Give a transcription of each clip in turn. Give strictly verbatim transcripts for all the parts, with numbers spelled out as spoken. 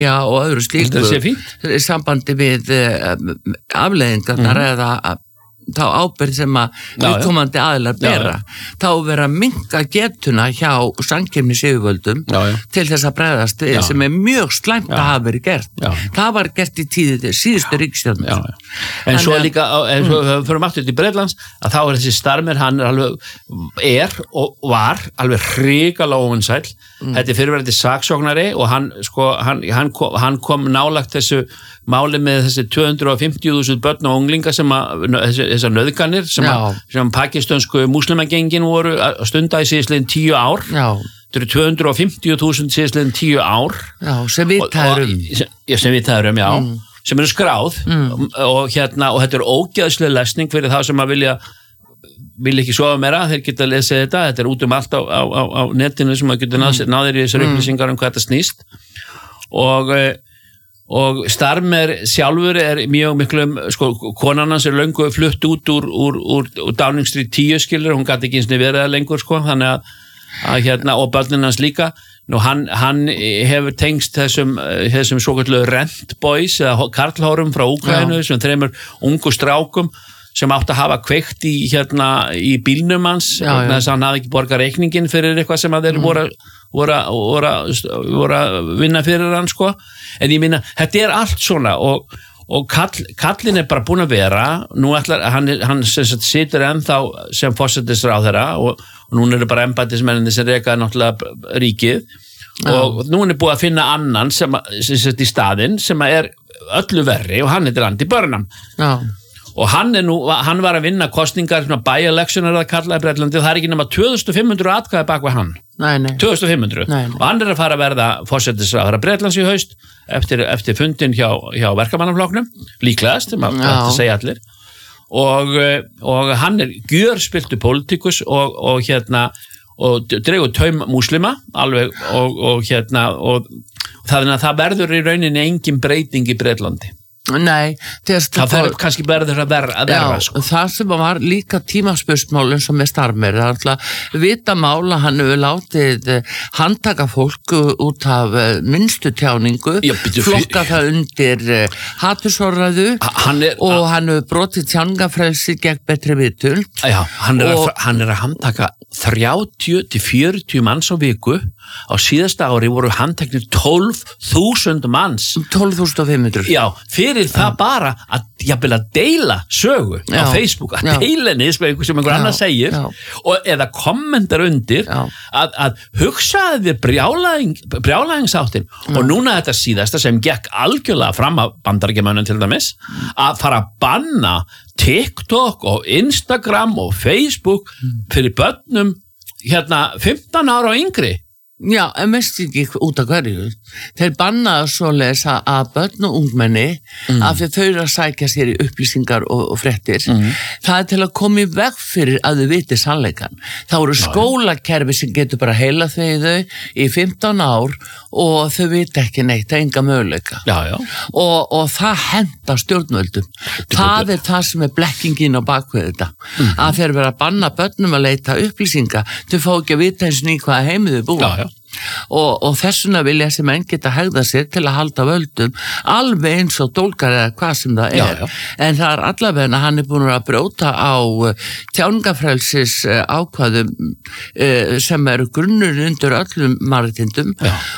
já, og öðru slíku í sambandi við uh, afleiðingarnar mm. eða þá ábyrgð sem að viðkomandi aðilar bera, já, já. Þá vera minnka getuna hjá samkeppnisyfirvöldum til þess að bregðast við, já. Sem er mjög slæmt já. Að hafa verið gert. Já. Það var gert í tíðið síðustu ríkisstjórnar. En svo líka, en svo mm. fyrir aftur til Bretlands, að þá er þessi Starmer, hann er alveg, er og var alveg hrikalega óvinsæll. Mm. Þetta er fyrirverandi saksóknari og hann, sko, hann, hann, kom, hann kom nálagt þessu máli með þessi tvö hundruð og fimmtíu þúsund börn og unglinga sem að, þessi, þessar nauðganir sem, að, sem pakistansku múslimagengin voru að stunda í síðastliðin tíu ár. Já. Þetta eru tvö hundruð og fimmtíu þúsund síðastliðin tíu ár. Já, sem vitæður um. Já, sem vitæður um, já. Mm. Sem eru skráð mm. og, hérna, og þetta er ógeðsleg lesning fyrir það sem að vilja vilja ekki sofa meira, þeir geta að lesa þetta, þetta er út um allt á, á, á, á netinu sem að geta mm. náðir í þessar upplýsingar um hvað þetta snýst og, og Starmer sjálfur er mjög miklum, sko, konan hans er löngu flutt út úr, úr, úr, úr Downing Street tíu skilur, hún gæti ekki eins og verið það lengur, sko, þannig að, að hérna, og börnin hans líka, nú hann, hann hefur tengst þessum, þessum svokallu rent boys eða karlhórum frá Úkraínu, ja. Sem þreymur ungu strákum sem átt að hafa kveikt í, hérna, í bílnum hans, þess að hann hafði ekki borgað reikningin fyrir eitthvað sem að þeir mm. voru, voru, voru, voru að vinna fyrir hann, sko. En ég minna, þetta er allt svona og, og kall, kallin er bara búin að vera, nú ætlar, hann, hann sem sagt, situr ennþá sem forsætisráðherra og, og núna eru bara embættismenninni sem reka náttúrulega ríkið Já. Og núna er búið að finna annan sem, sem sagt, í staðinn sem er öllu verri og hann heitir Andy Burnham. Já. Og hann, er nú, hann var að vinna kostningar, by-electioner að kalla í Bretlandi og það er ekki nema tvö þúsund fimm hundruð atkvæði bak við hann. Nei, nei. tvö þúsund fimm hundruð. Nei, nei. Og hann er að fara að verða forsætisráðherra Bretlands í haust eftir, eftir fundin hjá, hjá verkamannaflokknum, líklegast, það segja allir. Og, og hann er gjörspilltur pólitíkus og, og hérna, og dregur taum múslima, alveg, og, og hérna, og þannig að það verður í rauninni engin breyting í Bretlandi. Nei, það fyrir kannski verður að verða, að verða já, sko. Það sem var líka tímaspursmálinn sem er Starmer, það er alltaf vita mála, hann hefur látið handtaka fólk út af minnstu tjáningu, já, flokka það undir hatursorðræðu og hann hefur brotið tjáningafrelsi gegn betri vitund. Já, hann er, og, að, hann er að handtaka þrjátíu til fjörutíu manns á viku, á síðasta ári voru handteknir tólf þúsund manns. tólf þúsund fimm hundruð. Já, fyrir já. Það bara að, jafnvel að deila sögu já. Á Facebook, að já. Deila henni sem einhver annar segir já. Og eða kommentar undir að, að hugsaði þér brjálæðing, brjálæðingsáttin og núna þetta síðasta sem gekk algjörlega fram af Bandaríkjamönnum til dæmis að fara að banna TikTok og Instagram og Facebook fyrir börnum hérna fimmtán ára og yngri. Já, en mest ekki út af hverju. Þeir bannaðu svoleiðis að börn og ungmenni mm. að þau eru að sækja sér í upplýsingar og, og fréttir. Mm. Það er til að koma í veg fyrir að þau viti sannleikan. Það voru skólakerfi sem getur bara heila þau í þau í fimmtán ár og þau viti ekki neitt, það er enga möguleika. Já, já. Og, og það henda stjórnvöldum. Það er það sem er blekkingin á bakvið þetta. Mm. Að þeir vera að banna börnum að leita upplýsinga, þau fá ekki að vita eins og ný hvaða heimið þau búa. Já, já. Og, og þessuna vilja sem enn geta hegða sér til að halda völdum alveg eins og dólgar eða hvað sem það er já, já. En það er allavega hann er búin að brjóta á tjáningafrelsis ákvæðum sem eru grunnur undir öllum mannréttindum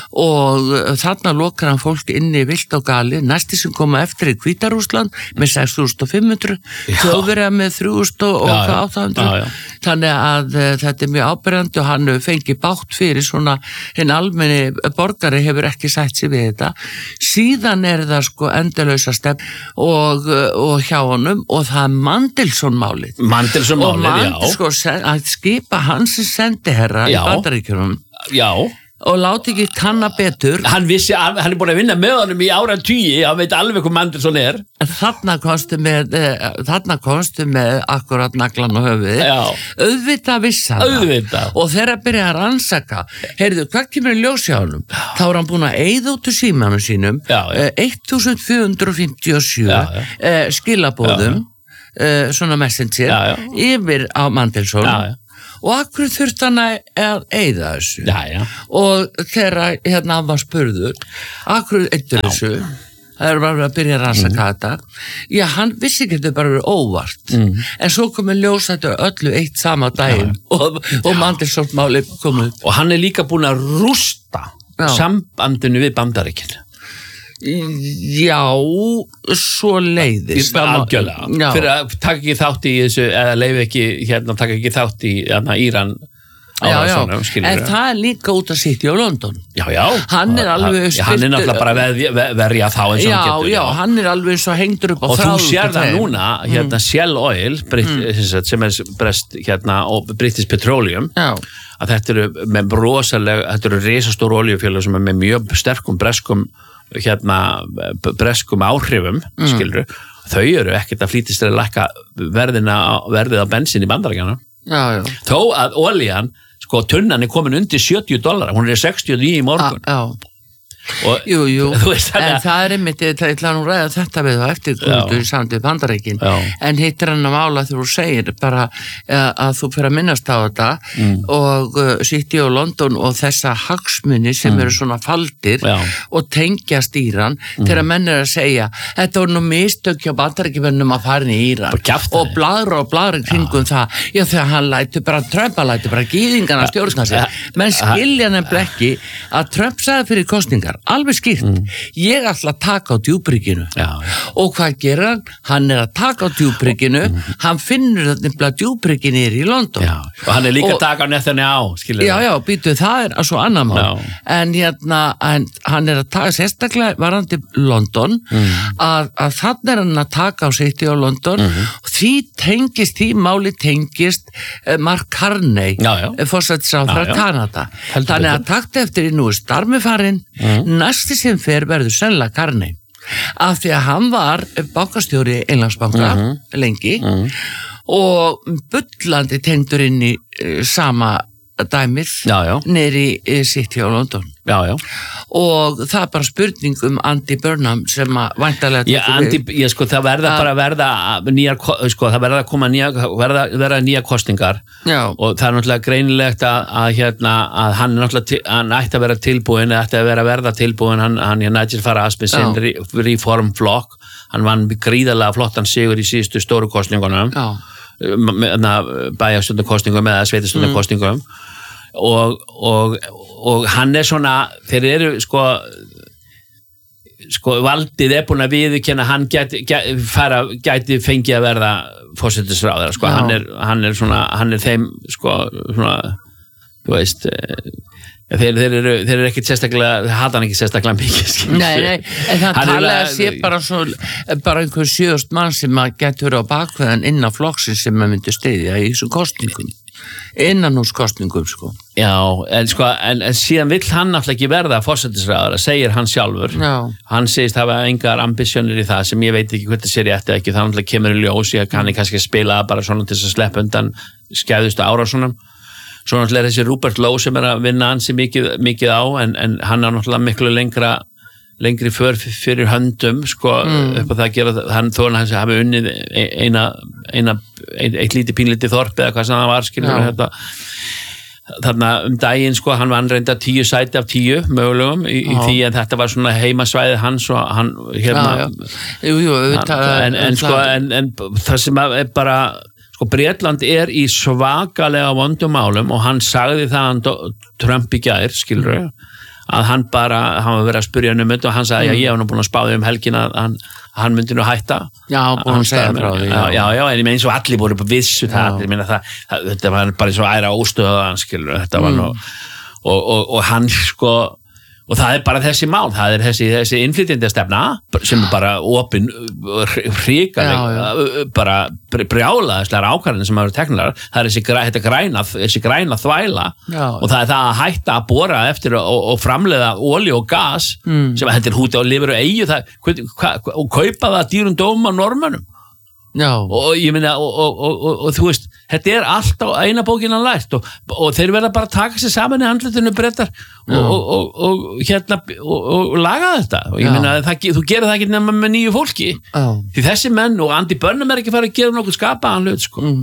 og þarna lokar hann fólk inni vilt og gali, næsti sem koma eftir í Hvíta-Rússland með sex þúsund fimm hundruð, Þjóðverja með þrjú þúsund og átta hundruð, þannig að þetta er mjög áberandi og hann fengi bátt fyrir svona hinn almenni borgari hefur ekki sætt sig við þetta. Síðan er það sko endalausa stefn og, og hjá honum og það er Mandelsson-málið. Mandelsson-málið, já. Og Mandelsson, sko, að skipa hans sendiherra í Bandaríkjunum. Já. Og láti ekki kanna betur. Hann vissi, hann er búin að vinna með honum í áratugi, hann veit alveg hvað Mandelsson er. Þarna komstu með, þarna komstu með akkurat naglan og höfuð. Já. Auðvitað vissi hann. Auðvitað. Og þegar byrja að rannsaka, heyrðu, hvað kemur í ljós hjá honum? Þá er hann búin að eyða út úr símanum sínum, já, já. fjórtán hundruð fimmtíu og sjö já, já. skilabóðum, já, já. svona messenger, já, já. yfir á Mandelsson. Já, já. og akkur þurft hann að eyða þessu já, já. og þegar hérna hann var spurður akkur eittur þessu það er bara að byrja að rannsaka mm. þetta já, hann vissi ekki þetta bara verið óvart mm. en svo komið ljós þetta öllu eitt sama daginn ja. og, og Mandelson-máli komið og hann er líka búin að rústa já. Sambandinu við Bandaríkin já, svo leiðist algjörlega, fyrir að taka ekki þátt í þessu, eða leiði ekki hérna, taka ekki þátt í hérna, Íran já, já, en það er líka út að sitja á London já, já, hann er alveg já, hann er náttúrulega bara að verja, verja þá eins og já, hann getur já, hann er alveg eins og hengdur upp á og þráð þú sér það núna, hérna mm. Shell Oil Brit, mm. sem er brest, hérna, og British Petroleum já. Að þetta eru með brosalega, þetta eru risastór oljufélag sem er með mjög sterkum breskum hérna breskum áhrifum mm. skilru, þau eru ekkert að flýtist að lækka verðina, verðið á bensin í Bandaríkjana þó að olían, sko tunnan er komin undir sjötíu dollara, hún er sextíu og níu í morgun já, já. Og, jú, jú, en það er einmitt það er hlað nú ræða þetta við þá eftir þú samtið Bandaríkin en hittir hann að mála þegar þú segir bara að, að þú fyrir að minnast á þetta mm. og uh, City og London og þessa hagsmuni sem mm. eru svona faldir já. Og tengjast Íran mm. þegar menn er að segja þetta voru nú mistök hjá Bandaríkjumennum að fara inn í Íran og bladra og bladra kringum já. Það, já þegar hann læti bara Trump að læti bara gýðingarna stjórna sig menn skilja nefnilega ekki að Trump sagði fyrir kosningar alveg skýrt, mm. ég ætla að taka á djúbrygginu já. Og hvað gerir hann? Hann er að taka á djúbrygginu mm. hann finnur þetta djúbryggin er í London já. Og hann er líka og, að taka á netþenni á já, já, býtu, það er svo annar mál en hérna, en, hann er að taka sérstaklega varandi London mm. að, að þannig er hann að taka á City á London mm. og því tengist, því máli tengist uh, Mark Carney forsætisráðherra Kanada þannig að takta eftir í nú starmifarinn mm. næsti sem fer verður sennilega Carney af því að hann var bankastjóri Englandsbanka mm-hmm. lengi mm-hmm. og bullandi tengdur inn í uh, sama dæmið neri í City á London já, já. Og það er bara spurning um Andy Burnham sem að væntalega já, Andy, ég, sko, það verða bara að verða nýjar, sko, það verða að koma nýja, verða, verða nýja kostingar já. Og það er náttúrulega greinilegt að, að, hérna, að hann er náttúrulega hann ætti að vera tilbúin, ætti að vera að verða tilbúin hann, hann er Nigel Farage með sinn Reform flokk, hann vann gríðarlega flottan sigur í síðustu stóru kostingunum bæjarstundakostingum eða sveitastundakostingum mm. og, og, og hann er svona þeir eru sko sko valdið er búin að viðurkenna hann gæti, gæti, fara, gæti fengið að verða forsætisráðherra sko, hann er, hann er svona hann er þeim sko svona þú veist þeir, þeir eru, þeir eru ekkit sérstaklega þeir hata hann ekki sérstaklega mikið nei, nei, en það talaði sé bara svo, bara einhver sjöðust mann sem að getur á bakveðan innan flokksins sem að myndi steyðja í þessum kostningum innan hús kostningum sko já, en sko, en, en síðan vill hann náttúrulega ekki verða forsætisráðherra, segir hann sjálfur já. Hann segist hafa engar ambisjónir í það sem ég veit ekki hvort það sé rétt eða ekki, það náttúrulega kemur í ljós ég kann kannski spila bara svona til þess að sleppa undan skæðustu árásunum. Svo náttúrulega er þessi Rupert Lowe sem er að vinna ansi mikið, mikið á en, en hann er náttúrulega miklu lengra lengri för fyrir höndum sko mm. upp á það að gera hann þó hann hafi unnið eina, eina ein, eitt lítið pínlítið þorp eða hvað sem það var skilur þetta þarna um daginn sko hann vann reynda tíu sæti af tíu mögulegum í, í því að þetta var svona heimasvæðið hans og hann hérna já, já. Jú, jú, hann, en, en sko en, en það sem er bara sko Bretland er í svakalega vondum málum og hann sagði það hann Trump í gær, skilur mm. að hann bara, hann var verið að spyrja um þetta og hann sagði, mm. já, ég hef nú búin að spáði um helgina að hann, hann myndi nú hætta já, búin að segja frá því já, já, já, en ég meina eins og allir voru bara vissu það, ég meina það, það, þetta var bara eins og æra óstöðan, skilur, þetta var nú mm. og, og, og hann sko og það er bara þessi mál, það er þessi, þessi innflytjendastefna sem er bara opin hrikaleg bara brjálaðislegar ákvarðanir sem eru teknilegar, það er þessi, þetta græna, þessi græna þvæla já. Og það er það að hætta að bora eftir og, og framleiða olíu og gas mm. sem þetta er húti á lifur og eigi það, og kaupa það dýrum dóma Norðmönnum Já. Og ég meina og, og, og, og, og þú veist, þetta er allt á eina bókina lært og, og þeir verða bara að taka sér saman í handlutinu Bretar og, og, og hérna og laga þetta og ég meina það, þú gerir það ekki nema með nýju fólki Já. Því þessi menn og Andy Burnham er ekki farið að gera nokkuð skapaðan hlut sko. mm.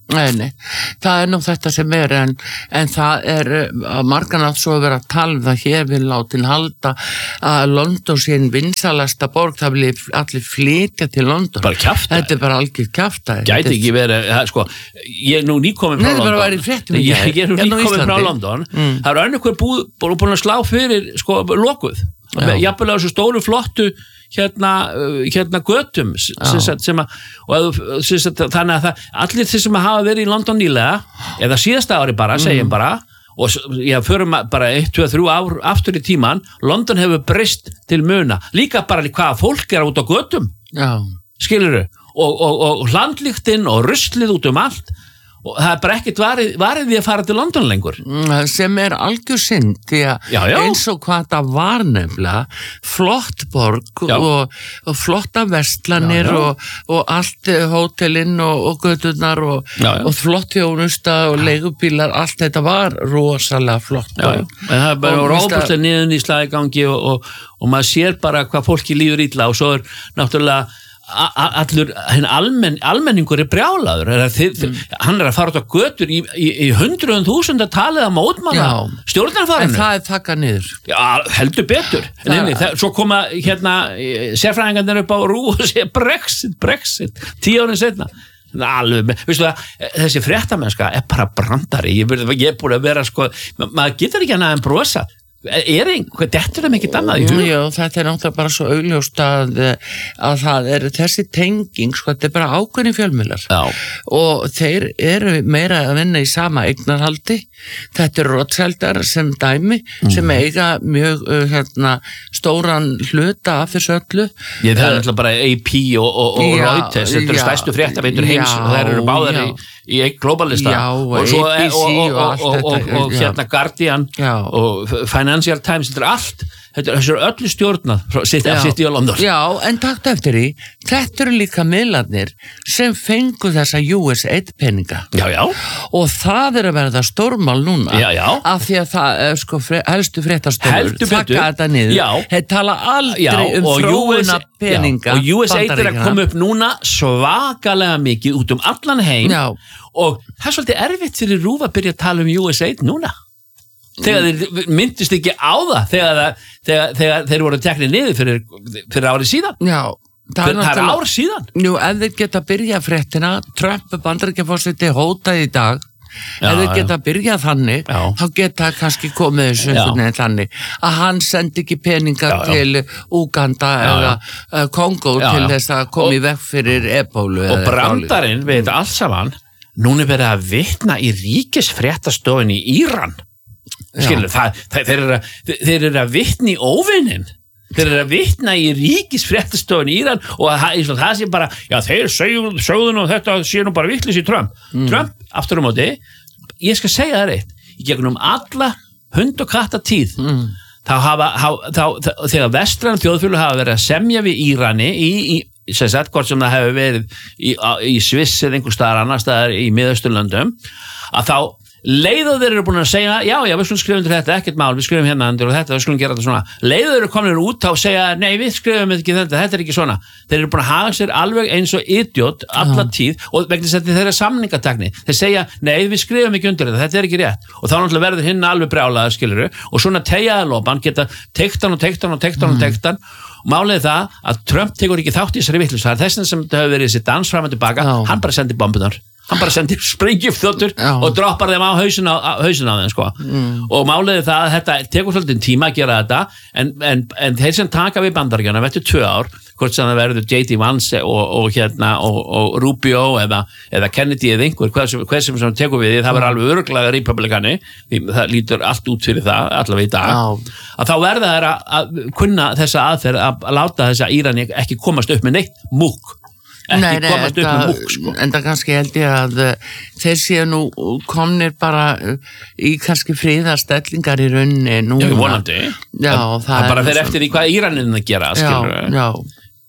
Nei, nei, það er nú þetta sem er en, en það er að margan átt svo að vera að tala um það hér við látin halda að London sé einn vinsalasta borg, það vil allir flytja til London. Bara kjaftaði. Þetta er bara algjör kjaftaði. Gæti ekki verið, sko, ég er nú nýkomin frá Nei, London. Nei, það bara væri fréttum ég, ég er nú nýkomin frá London. Mm. Það eru önnur hver búið, búin að slá fyrir, sko, lokuð. Jafnvel á þessu stóru flottu hérna, hérna götum sem, sem að, og sem, þannig að það, allir þeir sem hafa verið í London nýlega, eða síðasta ári bara, segjum mm. bara, og ég förum bara eitt, tvö, þrjú ár aftur í tíman, London hefur breyst til muna, líka bara hvaða fólk er út á götum, skilurðu, og, og, og hlandlíktinn og ruslið út um allt, og það er bara ekkert varið, varið við að fara til London lengur sem er algjör synd því að já, já. eins og hvað það var nefnilega flott borg og, og flotta vestlanir já, já. Og, og allt hótelinn og, og göturnar og, og flott þjónusta og leigubílar, allt þetta var rosalega flott já, en það er bara róbúslega niðun í slægangi og, og, og maður sér bara hvað fólki líður illa og svo er náttúrulega allur, henn almenn, almenningur er brjálaður, er þið, mm. hann er að fara út á götur í, í, í hundruðum þúsund að talið að mótmanna stjórnarfarinu. En það er þakkað niður. Já, heldur betur. Nei, nei, það, svo koma hérna sérfræðingarnir upp á rú og segja Brexit, Brexit, tíu árin setna. Alveg, veistu það, þessi fréttamennska er bara brandari, ég, ég er búin að vera sko, maður getur ekki annað en brosa. Er einhver, þetta er það mikið annað í hug? Já, þetta er náttúrulega bara svo augljóst að, að það er þessi tenging, sko, þetta er bara ákveðni fjölmiðlar Já. Og þeir eru meira að vinna í sama eignarhaldi, þetta eru Rothschildar sem dæmi, mm. sem eiga mjög uh, hérna, stóran hluta af þessu öllu. Ég, það er náttúrulega bara A P og, og, og Reuters, þetta eru stærstu fréttaveitur heims og þeir eru báðar í, í einn globalista Já, og, svo, A B C og, og, og, og, og, og hérna Guardian Já. Og Financial Times, þetta er allt þetta er öllu stjórnað sitt í á London. Já, en takt eftir því þetta eru líka miðlarnir sem fengu þessa U S A I D peninga já, já. Og það er að verða stórmál núna já, já. Af því að það er sko fre, helstu fréttastofur þakka þetta niður þeir tala aldrei já, um þróuna peninga já, og U S A I D er að koma upp núna svakalega mikið út um allan heim já. Og það er svolítið erfitt fyrir RÚV að byrja að tala um U S A I D núna þegar þeir myndist ekki á það þegar, þegar, þegar þeir voru teknir niður fyrir, fyrir árið síðan Já, það er, er ár síðan Jú, ef þeir geta að byrja fréttina Trump Bandaríkjaforseti hótaði í dag já, ef þeir geta að byrja þannig já. Þá geta kannski komið þessu einhvern veginn þannig að hann sendi ekki peninga já, já. Til Uganda já, eða uh, Kongo já, til já. Þess að koma í veg fyrir ebólu og brandarinn við þetta allt saman núna er verið að vitna í ríkisfréttastofun í Íran skilur, það, það, þeir, eru að, þeir eru að vitna í óvinnin þeir eru að vitna í ríkisfréttastofun í Íran og það, það sé bara já þeir sögðu nú þetta sé nú bara vitlis í Trump mm. Trump, aftur á móti ég skal segja það reitt í gegnum alla hund og katta tíð mm. þá hafa þá, þá, þegar vestræn þjóðfélög hafa verið að semja við Írani í, í sem sagt, hvort sem það hefur verið í, í Sviss eða einhver staðar annar staðar í Miðausturlöndum að þá leið og þeir eru búin að segja já, já, við skulum skrifa undir þetta, ekkert mál, við skrifum hérna undir og þetta, við skulum gera þetta svona leið og þeir eru komin út þá segja, nei, við skrifum ekki þetta, þetta er ekki svona þeir eru búin að hafa sér alveg eins og idiot alla uh. tíð og vegna þess að þeir eru samningatekni, þeir segja, nei, við skrifum ekki undir þetta, þetta er ekki rétt og þá náttúrulega verður hinn alveg brjálaður, skiluru og svona tegjaði lopan, geta teikt hann og teikt hann og teikt hann og teikt hann málið það að Trump tekur ekki þátt í þessari vitleysu, það er þess sem þetta hefur verið þessi dans fram og tilbaka, Já. Hann bara sendir bombunar hann bara sendir sprengjufþotur og droppar þeim á hausin á, á, hausin á þeim sko. mm. og málið það að þetta tekur svolítið tíma að gera þetta en, en, en þeir sem taka við Bandaríkjunum eftir tvö ár hvort sem það verður J D Vance og, og, hérna, og, og Rubio eða, eða Kennedy eða einhver hver sem, hver sem, sem tekur við því það verður alveg öruglega republikani það lítur allt út fyrir það allavega í dag Já. Að þá verða þær að, að kunna þessa aðferð að, að láta þessa Írani ekki komast upp með neitt múk ekki nei, nei, komast upp með múk sko. En það kannski held ég að uh, þeir séu nú komnir bara uh, í kannski fríðarstellingar í rauninni núna. Já, vonandi. Já, það, það bara fer eftir í hvað Íranin að gera, skilur. Já, já.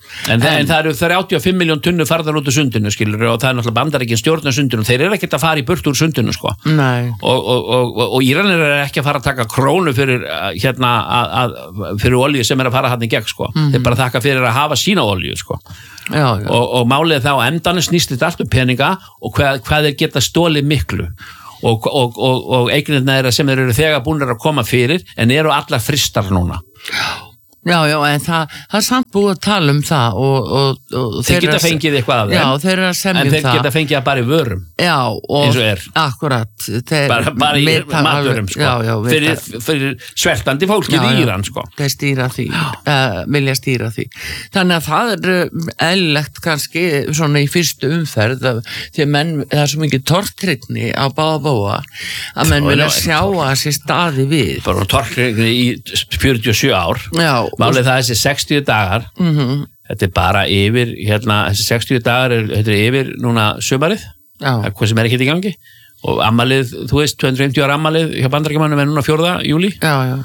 En, en, en það eru þrjátíu og fimm milljón tunnur farðar út úr sundinu, skilur, og það er náttúrulega Bandaríkin stjórnar sundinu, þeir eru ekkert að fara í burt úr sundinu, sko. Nei. Og, og, og, og Íranir er ekki að fara að taka krónu fyrir, hérna, að, að, fyrir olíu sem er að fara hann í gegn, sko. Mm. Þeir bara þakka fyrir að hafa sína olíu, sko. Já, já. Og, og málið þá endanum snýst þetta allt um peninga og hvað, hvað þeir geta stólið miklu. Og, og, og, og eignirna þeirra sem þeir eru þegar búinir að koma fyrir en eru allar fristar núna. Já, já, en það, það er samt búið að tala um það og, og, og þeir geta fengið eitthvað af þeim. Já, þeir eru að semja um það. En þeir geta fengið að bara í vörum. Já, og eins og er. Akkurat. Þeir, bara, bara í matvörum, sko. Já, já, fyrir, fyrir sveltandi fólkið í Íran, sko. Þeir stýra því, uh, vilja stýra því. Þannig að það er eðlilegt kannski svona í fyrstu umferð því að menn, það er svo mikið tortryggni á báða bóa að menn vilja sjá að sér staði við. Bara tortryggni í fjörutíu og sjö ár. Já. Málið það þessi sextíu dagar, mm-hmm. þetta er bara yfir, hérna, þessi sextíu dagar, er, þetta er yfir núna sumarið, hvað sem er ekki í gangi, og ammalið, þú veist, tvö hundruð og fimmtíu ára ammalið hjá Bandaríkjamönnum er núna fjórða júlí, já, já.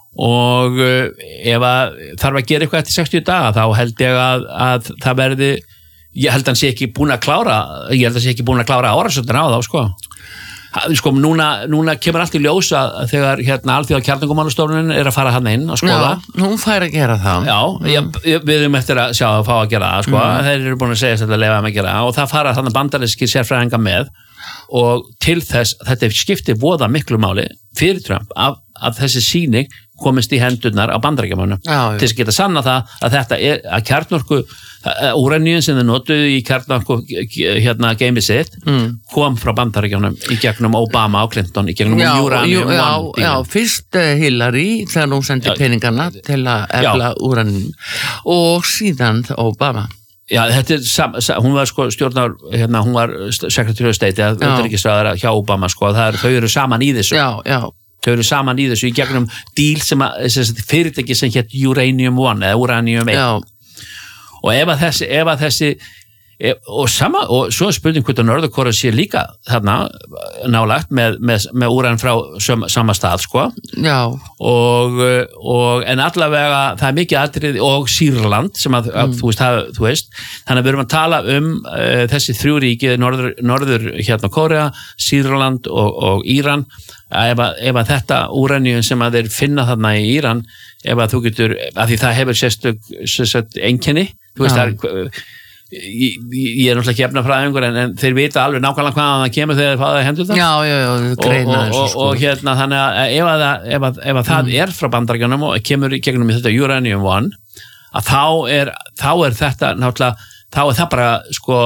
Og uh, ef að þarf að gera eitthvað eftir sextíu daga, þá held ég að, að það verði, ég held að hann sé ekki búin að klára, ég held að hann sé ekki búin að klára árásöldin á þá, sko. Sko, núna, núna kemur allt í ljós að þegar hérna alþjóða kjarningumálastofnunin er að fara hann inn að skoða. Já, hún fær að gera það. Já, mm. ég, við erum eftir að sjá að fá að gera það, sko. Mm. Þeir eru búin að segja að lefa að gera og það fara þannig bandarískir sérfræðinga með og til þess, þetta skiptir voða miklu máli fyrir Trump að, að þessi sýning komist í hendurnar á Bandaríkjamönnum til þess að geta sanna það að þetta er að kjarnorku úraníun sem þau notuðu í kjarnorku hérna geimið sitt mm. kom frá Bandaríkjunum í gegnum Obama og Clinton í gegnum úraníum. Já, já, já, fyrst Hillary þegar hún sendi peningana til að efla úraníum og síðan Obama. Já, þetta er, sam, hún var sko stjórnar, hérna, hún var Secretary of State eða utanríkisráðherra hjá Obama, sko, það er, þau eru saman í þessu. Já, já. Þau eru saman í þessu í gegnum díl sem að, þessi fyrirtæki sem hétt Uranium One eða Uranium eitt. Já. Og ef að þessi, ef að þessi, ef, og sama, og svo er spurning hvort að Norður-Kórea sé líka þarna nálagt með, með, með úran frá söm, sama stað, sko. Já. Og, og, en allavega það er mikið atrið og Sýrland sem að, að mm. þú, veist, það, þú veist, þannig að við erum að tala um uh, þessi þrjú ríki, Norður, Norður hérna Kórea, Sýrland og, og Íran, að ef, að, ef að þetta úraníum sem að þeir finna þarna í Íran, ef að þú getur, að því það hefur sérstök, sérstök einkenni, þú veist, það er, ég, ég er náttúrulega ekki efnafræðingur en, en þeir vita alveg nákvæmlega hvaðan það kemur þegar þeir fáið að hendur það. Já, já, já, greina þessu, sko. Og, og, og hérna, þannig að ef að, ef að, ef að það mm. er frá Bandaríkjunum og kemur í gegnum í þetta Uranium One, að þá er, þá er þetta náttúrulega, þá er það bara, sko,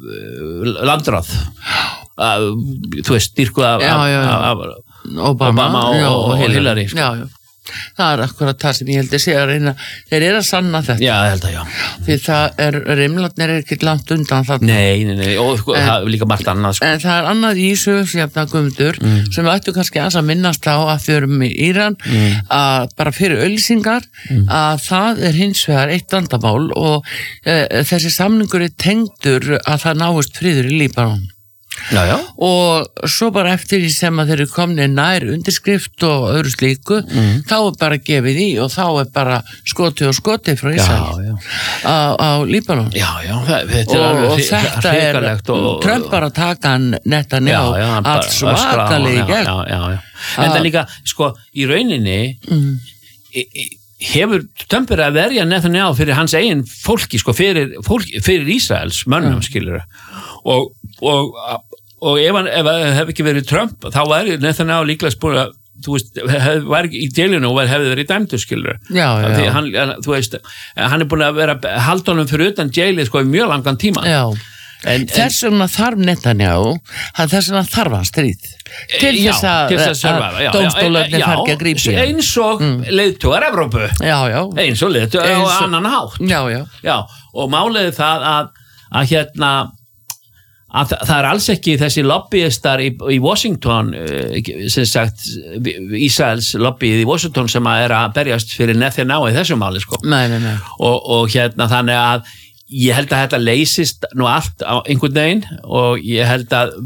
landráð, að, þú veist, dýrkuð af, já, já, já. af, af Obama, Obama og, já, og, og Hillary, sko. Já, já. Það er akkurat það sem ég held að segja að reyna, þeir eru að sanna þetta. Já, ég held að já. Því það er, rimlarnir er ekki langt undan þarna. Nei, nei, nei, og sko, en, það er líka margt annað, sko. En það er annað í sögursjafna Guðmundur mm. sem við ættum kannski aðeins að minnast á að við erum í Íran, mm. að bara fyrir auglýsingar, mm. að það er hins vegar eitt vandamál og e, þessi samningur er tengdur að það náist friður í Líbanon. Já, já. Og svo bara eftir því sem að þeir eru komni nær undirskrift og öðru slíku mm. þá er bara gefið í og þá er bara skoti og skoti frá Ísrael á, á Líbanon. Já, já, þetta er alveg og þetta er og, Trump bara taka hann netta njá allt svakalega í gegn. Já, já, já. En það líka, sko, í rauninni mm. í, í, hefur Trump að verja netta njá fyrir hans eigin fólki, sko, fyrir, fólki, fyrir Ísraels mönnum, mm. skilur og Og, og ef hann ef hef ekki verið Trump, þá var Netanyahu líklega spúin að, þú veist, hef, var í deilinu og hefði verið dæmdur, skilur. Já, já. Því hann, þú veist, hann er búin að vera haldunum fyrir utan jaili, sko, í mjög langan tíma. Já. En, þess vegna þarf Netanyahu, þess vegna þarf hann stríð. Til þess að, að dómstólöfni fær ekki að grípa. Eins og mm. leiðtogar Evrópu. Já, já. Eins og leiðtogar á annan hátt. Já, já. Já, og máliði það að, að hérna, að það er alls ekki þessi lobbyistar í, í Washington, sem sagt Ísraels lobbyið í Washington sem að er að berjast fyrir Netanyahu í þessu máli, sko. Nei, nei, nei. Og, og hérna þannig að ég held að þetta leysist nú allt á einhvern veginn og ég held að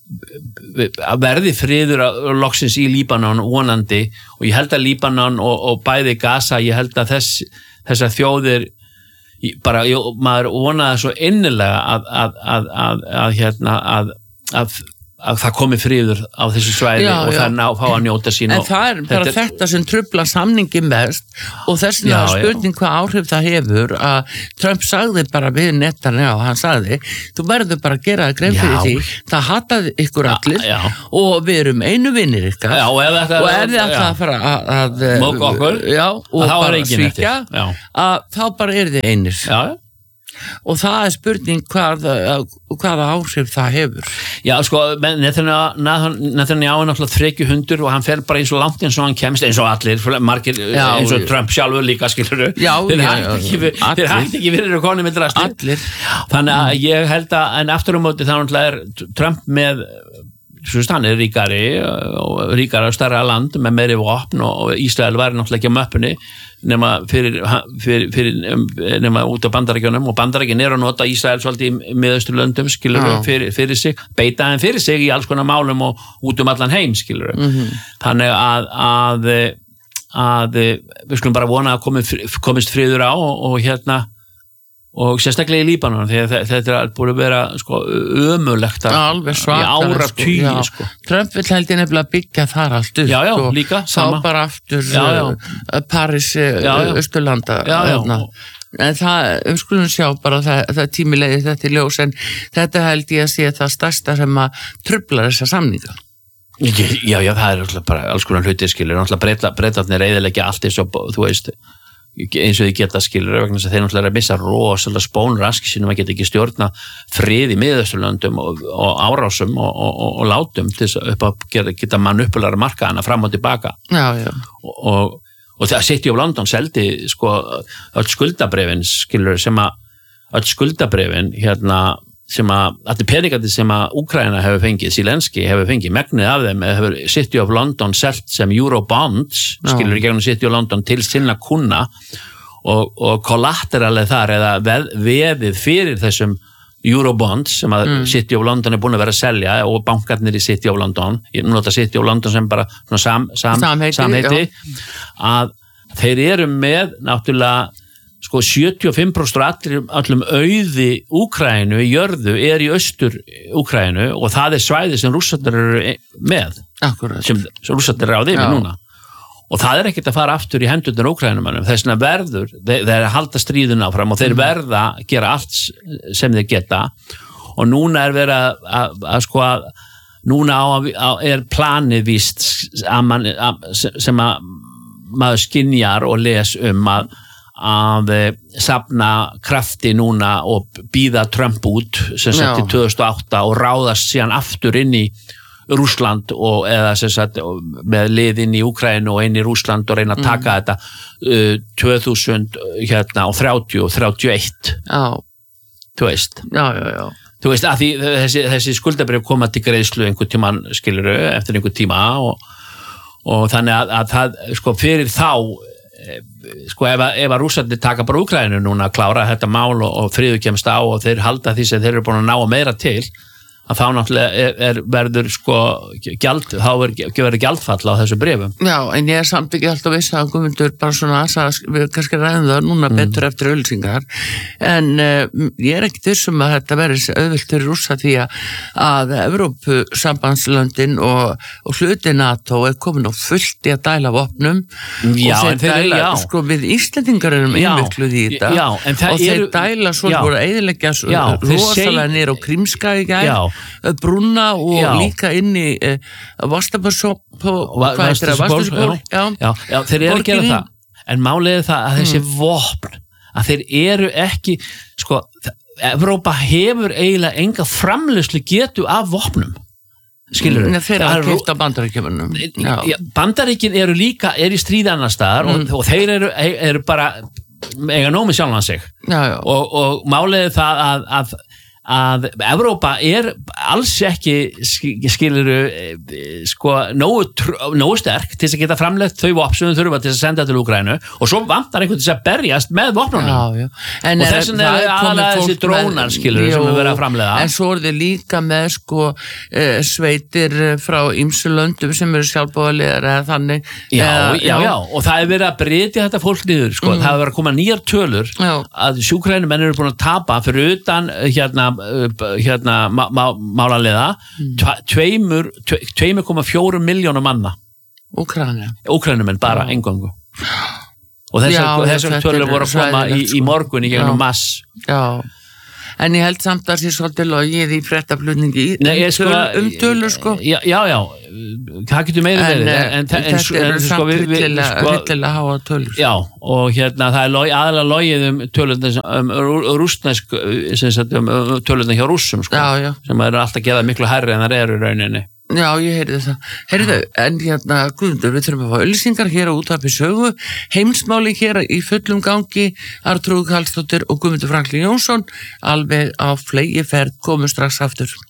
að verði friður loksins í Líbanon vonandi og ég held að Líbanon og, og bæði Gaza, ég held að þess, þessar þjóðir bara, jú, maður vonaði svo innilega að, að, að, að, að hérna, að, að að það komi friður á þessu svæði já, og já. Það ná fá að njóta sín en það er bara þetta, þetta sem trufla samningi mest og þess vegna spurning hvað áhrif það hefur að Trump sagði bara við Netanyahu, hann sagði þú verður bara að gera það grein fyrir því það hataði ykkur allir já, já. Og við erum einu vinnir ykkar já, og ef það er það að fara að, að móka okkur já, og að bara svíkja að þá bara er þið einir já og það er spurning hvað, hvaða áhrif það hefur Já, sko, Netanyahu er náttúrulega þrekju hundur og hann fer bara eins og langt eins og hann kemst eins og allir, margir já, eins og Trump sjálfur líka, skilur já, þeir já, hægt ekki verið konið með drasti allir þannig að ég held að, en aftur á móti þá er Trump með svo hann er ríkari og ríkara og stærra land með meiri vopn og Ísrael var náttúrulega ekki á möppunni nema fyrir, fyrir, fyrir nema út á Bandaríkjunum og Bandaríkin er að nota Ísrael svolítið í miðausturlöndum skilur ja. fyrir, fyrir sig, beita þeim fyrir sig í alls konar málum og út um allan heim skilur mm -hmm. þannig að, að að við skulum bara vona að komi, komist friður á og, og hérna og sérstaklega í Líbanon því að þetta er búin að vera sko, ömulegt alveg svakalega sko, sko. Trump vil held ég nefnilega byggja þar allt upp já, já, og líka, þá bara aftur já, já. Paris, Austurlanda en það, við skulum sjá bara það, það tímilegði þetta í ljós en þetta held ég að sé það stærsta sem að truflar þessa samninga Já, já, það er bara alls konar hlutir skilur, náttúrulega breytarnir eyðileggja allt eins og þú veist eins og þið geta skilur vegna þess að þeir náttúrulega er að missa rosalega spónrask sínum að geta ekki stjórna frið í Miðausturlöndum og, og árásum og, og, og látum til þess að upp að geta, geta manipulara markaðana fram og tilbaka já, já. Og, og, og það City of London seldi sko öll skuldabrefin skilur sem að öll skuldabrefin hérna sem að allir peningandi sem að Úkraína hefur fengið, Zelensky hefur fengið megnið af þeim hefur City of London selt sem Eurobonds, skilur í gegnum City of London til sinna kuna og, og collateralið þar eða veð, veðið fyrir þessum Eurobonds sem að mm. City of London er búin að vera að selja og bankarnir í City of London, ég nota City of London sem bara sam, sam, samheiti, samheiti að þeir eru með náttúrulega sko sjötíu og fimm prósent allir allum auði Úkraínu í jörðu er í austur Úkraínu og það er svæði sem rússarnir eru með Akkurat. sem, sem rússarnir eru á þeim núna og það er ekkert að fara aftur í hendurnar Úkrænumannum þess vegna verður, þeir, þeir halda stríðun áfram og þeir mm. verða að gera allt sem þeir geta og núna er verið að, að, að sko að núna á, á, er planið víst að man, að, sem að maður skynjar og les um að að safna krafti núna og býða Trump út sem sagt í tvö þúsund og átta og ráðast síðan aftur inn í Rússland og eða sem sagt með lið inn í Úkraínu og inn í Rússland og reyna að taka mm. þetta uh, tvö þúsund hérna og þrjátíu og þrjátíu og eitt Já. Þú veist Já, já, já Þú veist að því þessi, þessi skuldabrif koma til greiðslu einhvern tíman skiluru eftir einhvern tíma og, og þannig að, að það sko fyrir þá sko ef að, ef að rússarnir taka bara Úkraínu núna að klára þetta mál og, og friður kemst á og þeir halda því sem þeir eru búin að ná meira til að þá náttúrulega er, er verður sko gjald, þá er, verður gjaldfall á þessu brefum. Já, en ég er samt ekki alltaf viss að Guðmundur bara svona að við kannski ræðum það núna mm. betur eftir auglýsingar en uh, ég er ekkert vissum að þetta verður auðvilt fyrir Rússa því að, að Evrópusambandslöndin og, og hluti NATO er komin á fullt í að dæla vopnum já, og þeir dæla, já. sko við Íslendingar erum innvikluð í þetta já, og þeir eru, dæla svona voru eiginlega rosalega nýr og Krímska í gær brúna og já. Líka inn í uh, Vastabursop og hvað heitir það, Vastabursop já. Já, já, þeir eru að gera það en málið er það að þessi mm. vopn að þeir eru ekki sko, Evrópa hefur eiginlega enga framleiðslu getu af vopnum skilur mm, þeir eru að keypta Bandaríkjunum Bandaríkin eru líka er í stríð annars staðar mm. og, og þeir eru, eru bara eiga nóg með sjálfan sig já, já. Og, og málið er það að, að að Evrópa er alls ekki skiluru sko nógu, nógu sterk til þess að geta framleitt þau vopn sem þau þurfa til að senda til Úkraínu og svo vantar einhvern til að berjast með vopnunum og þess vegna er aðalega þessi drónar skiluru sem við verðum að framleiða. En svo er þið líka með sko eh, sveitir frá ýmsu löndum sem eru sjálfboðaliðar eða þannig. Já, eða, já, já, og það er verið að breyta þetta fólk niður sko, mm. það hefur verið að koma nýjar tölur já. Að sjúkraínumenn eru búin að tapa fyrir utan hérna hérna má, má, málanlega mm. tvö komma fjögur miljónum manna Úkraínumenn bara eingöngu og þessar tölur voru að koma í, í morgun í gegnum mass. Já, en ég held samt að það sé svolítið logið í fréttaflutningi sko, um tölur sko. Já, já, já. Það getur meira verið en, en, en þetta eru sko, samt við, við, sko, hryllilega háa tölur. Já, og hérna það er log, aðalega logið um tölurnar um, rússnesk um, tölurnar hjá rússum sko, já, já. Sem eru alltaf geða miklu hærri en það eru í rauninni. Já, ég heyrði það. Heyrðu, en hérna, Guðmundur, við þurfum að fá auglýsingar hér á Útvarpi Sögu, heimsmáli hér í fullum gangi, Arnþrúður Karlsdóttir og Guðmundur Franklín Jónsson, alveg á fleygiferð, komum strax aftur.